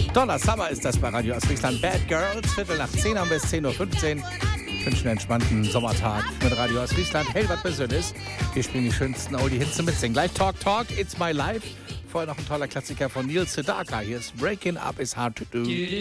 Donna Summer ist das bei Radio Ostfriesland. Bad Girls, Viertel nach 10 bis 10.15 Uhr. Ich wünsche einen entspannten Sommertag mit Radio Ostfriesland. Hey, was Besonderes. Wir spielen die schönsten Oldie-Hits zum Mitsingen. Gleich Talk, It's My Life. Vorher noch ein toller Klassiker von Neil Sedaka. Hier ist Breaking Up is Hard to Do.